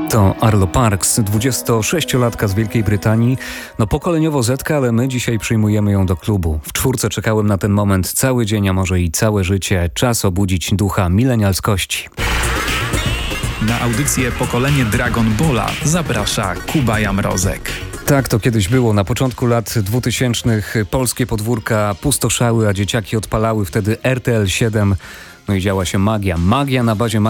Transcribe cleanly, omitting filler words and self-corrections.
To Arlo Parks, 26-latka z Wielkiej Brytanii. Pokoleniowo Zetka, ale my dzisiaj przyjmujemy ją do klubu. W czwórce czekałem na ten moment cały dzień, a może i całe życie. Czas obudzić ducha milenialskości. Na audycję Pokolenie Dragon Balla zaprasza Kuba Jamrozek. Tak to kiedyś było. Na początku lat 2000 polskie podwórka pustoszały, a dzieciaki odpalały wtedy RTL 7. No i działa się magia. Magia na bazie